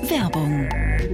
Werbung.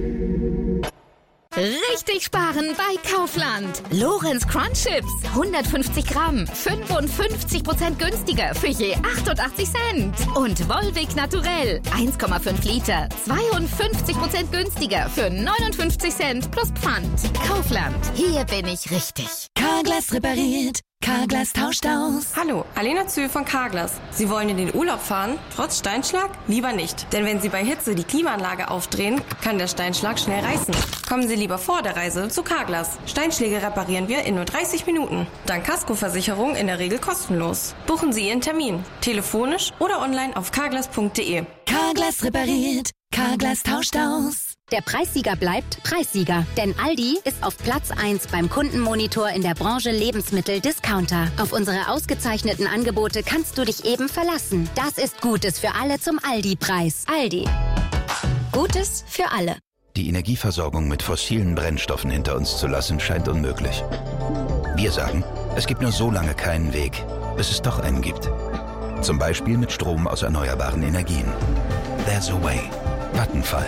Richtig sparen bei Kaufland. Lorenz Crunch Chips. 150 Gramm. 55% günstiger für je 88 Cent. Und Volvic Naturell. 1,5 Liter. 52% günstiger für 59 Cent plus Pfand. Kaufland. Hier bin ich richtig. Carglass repariert. Carglass tauscht aus. Hallo, Alena Zühl von Carglass. Sie wollen in den Urlaub fahren? Trotz Steinschlag? Lieber nicht. Denn wenn Sie bei Hitze die Klimaanlage aufdrehen, kann der Steinschlag schnell reißen. Kommen Sie lieber vor der Reise zu Carglass. Steinschläge reparieren wir in nur 30 Minuten. Dank Kaskoversicherung in der Regel kostenlos. Buchen Sie Ihren Termin. Telefonisch oder online auf carglass.de. Carglass repariert. Carglass tauscht aus. Der Preissieger bleibt Preissieger, denn Aldi ist auf Platz 1 beim Kundenmonitor in der Branche Lebensmittel-Discounter. Auf unsere ausgezeichneten Angebote kannst du dich eben verlassen. Das ist Gutes für alle zum Aldi-Preis. Aldi. Gutes für alle. Die Energieversorgung mit fossilen Brennstoffen hinter uns zu lassen, scheint unmöglich. Wir sagen, es gibt nur so lange keinen Weg, bis es doch einen gibt. Zum Beispiel mit Strom aus erneuerbaren Energien. There's a way. Vattenfall.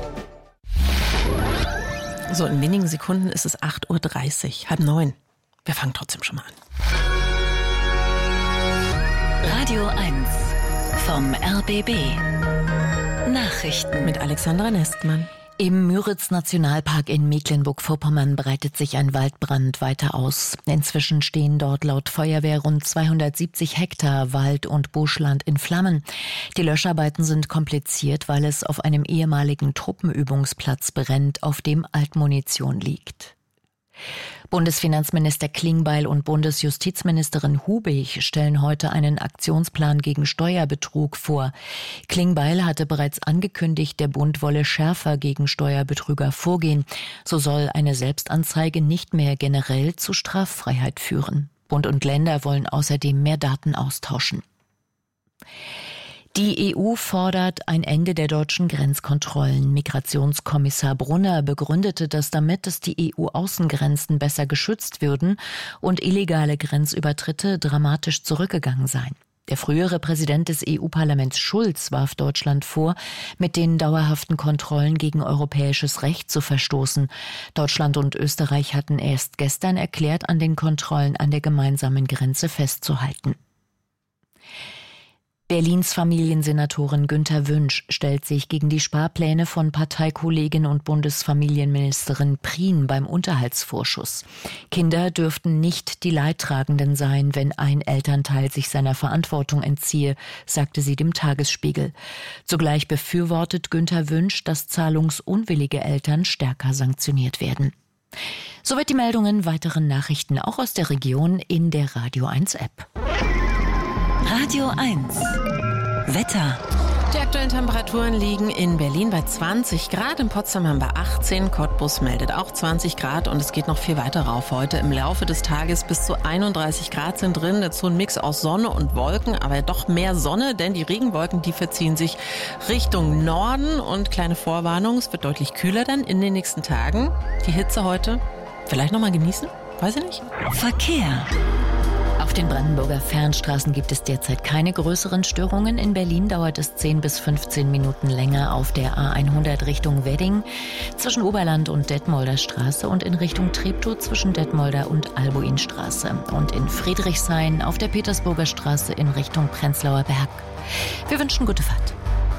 So, in wenigen Sekunden ist es 8:30 Uhr, 8:30. Wir fangen trotzdem schon mal an. Radio 1 vom RBB. Nachrichten mit Alexandra Nestmann. Im Müritz-Nationalpark in Mecklenburg-Vorpommern breitet sich ein Waldbrand weiter aus. Inzwischen stehen dort laut Feuerwehr rund 270 Hektar Wald- und Buschland in Flammen. Die Löscharbeiten sind kompliziert, weil es auf einem ehemaligen Truppenübungsplatz brennt, auf dem Altmunition liegt. Bundesfinanzminister Klingbeil und Bundesjustizministerin Hubig stellen heute einen Aktionsplan gegen Steuerbetrug vor. Klingbeil hatte bereits angekündigt, der Bund wolle schärfer gegen Steuerbetrüger vorgehen. So soll eine Selbstanzeige nicht mehr generell zu Straffreiheit führen. Bund und Länder wollen außerdem mehr Daten austauschen. Die EU fordert ein Ende der deutschen Grenzkontrollen. Migrationskommissar Brunner begründete das damit, dass die EU-Außengrenzen besser geschützt würden und illegale Grenzübertritte dramatisch zurückgegangen seien. Der frühere Präsident des EU-Parlaments Schulz warf Deutschland vor, mit den dauerhaften Kontrollen gegen europäisches Recht zu verstoßen. Deutschland und Österreich hatten erst gestern erklärt, an den Kontrollen an der gemeinsamen Grenze festzuhalten. Berlins Familiensenatorin Günther Wünsch stellt sich gegen die Sparpläne von Parteikollegin und Bundesfamilienministerin Prien beim Unterhaltsvorschuss. Kinder dürften nicht die Leidtragenden sein, wenn ein Elternteil sich seiner Verantwortung entziehe, sagte sie dem Tagesspiegel. Zugleich befürwortet Günther Wünsch, dass zahlungsunwillige Eltern stärker sanktioniert werden. Soweit die Meldungen, weiteren Nachrichten auch aus der Region in der Radio 1 App. Radio 1 Wetter. Die aktuellen Temperaturen liegen in Berlin bei 20 Grad, in Potsdam haben wir 18, Cottbus meldet auch 20 Grad und es geht noch viel weiter rauf. Heute im Laufe des Tages bis zu 31 Grad sind drin, dazu ein Mix aus Sonne und Wolken, aber doch mehr Sonne, denn die Regenwolken, die verziehen sich Richtung Norden und kleine Vorwarnung, es wird deutlich kühler dann in den nächsten Tagen. Die Hitze heute vielleicht noch mal genießen, weiß ich nicht. Verkehr. Auf den Brandenburger Fernstraßen gibt es derzeit keine größeren Störungen. In Berlin dauert es 10 bis 15 Minuten länger auf der A100 Richtung Wedding zwischen Oberland und Detmolder Straße und in Richtung Treptow zwischen Detmolder und Albuinstraße und in Friedrichshain auf der Petersburger Straße in Richtung Prenzlauer Berg. Wir wünschen gute Fahrt.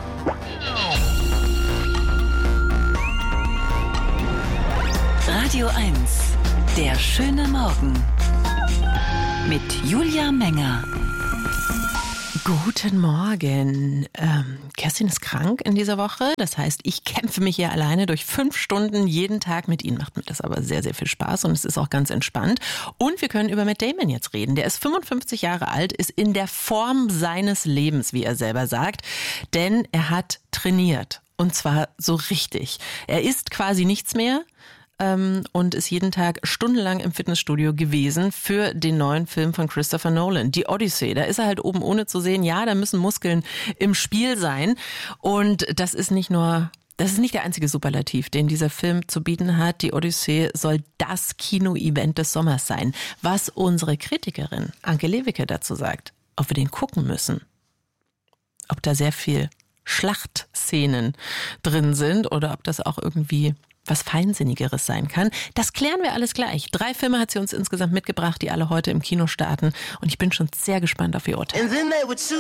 Radio 1, der schöne Morgen. Mit Julia Menger. Guten Morgen. Kerstin ist krank in dieser Woche. Das heißt, ich kämpfe mich hier alleine durch 5 Stunden jeden Tag mit Ihnen. Macht mir das aber sehr, sehr viel Spaß und es ist auch ganz entspannt. Und wir können über Matt Damon jetzt reden. Der ist 55 Jahre alt, ist in der Form seines Lebens, wie er selber sagt. Denn er hat trainiert. Und zwar so richtig. Er isst quasi nichts mehr. Und ist jeden Tag stundenlang im Fitnessstudio gewesen für den neuen Film von Christopher Nolan, die Odyssey. Da ist er halt oben ohne zu sehen. Ja, da müssen Muskeln im Spiel sein. Und das ist nicht der einzige Superlativ, den dieser Film zu bieten hat. Die Odyssee soll das Kino-Event des Sommers sein. Was unsere Kritikerin Anke Lewicke dazu sagt, ob wir den gucken müssen, ob da sehr viel Schlachtszenen drin sind oder ob das auch irgendwie was Feinsinnigeres sein kann. Das klären wir alles gleich. 3 Filme hat sie uns insgesamt mitgebracht, die alle heute im Kino starten. Und ich bin schon sehr gespannt auf ihr Urteil.